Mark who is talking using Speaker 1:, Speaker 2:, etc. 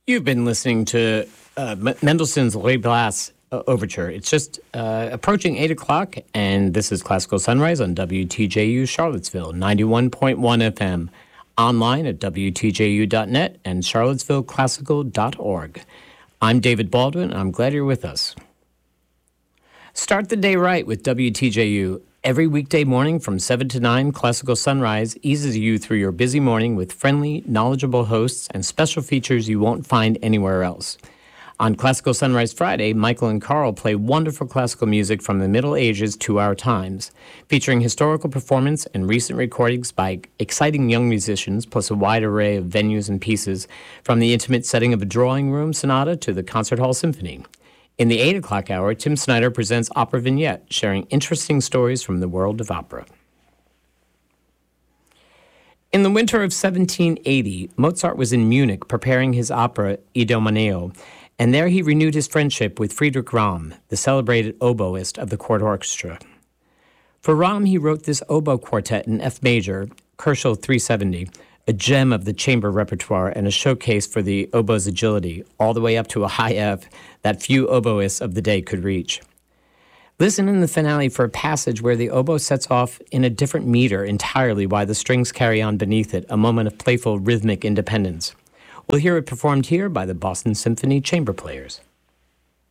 Speaker 1: You've been listening to Mendelssohn's Les Blas Overture. It's just approaching 8 o'clock, and this is Classical Sunrise on WTJU Charlottesville, 91.1 FM, online at WTJU.net and charlottesvilleclassical.org. I'm David Baldwin, and I'm glad you're with us. Start the day right with WTJU. Every weekday morning from 7 to 9, Classical Sunrise eases you through your busy morning with friendly, knowledgeable hosts and special features you won't find anywhere else. On Classical Sunrise Friday, Michael and Carl play wonderful classical music from the Middle Ages to our times, featuring historical performance and recent recordings by exciting young musicians, plus a wide array of venues and pieces, from the intimate setting of a drawing room sonata to the concert hall symphony. In the 8 o'clock hour, Tim Snyder presents Opera Vignette, sharing interesting stories from the world of opera. In the winter of 1780, Mozart was in Munich preparing his opera Idomeneo, and there he renewed his friendship with Friedrich Ramm, the celebrated oboist of the court orchestra. For Ramm, he wrote this oboe quartet in F major, Koelschel 370, a gem of the chamber repertoire and a showcase for the oboe's agility, all the way up to a high F that few oboists of the day could reach. Listen in the finale for a passage where the oboe sets off in a different meter entirely while the strings carry on beneath it, a moment of playful rhythmic independence. We'll hear it performed here by the Boston Symphony Chamber Players.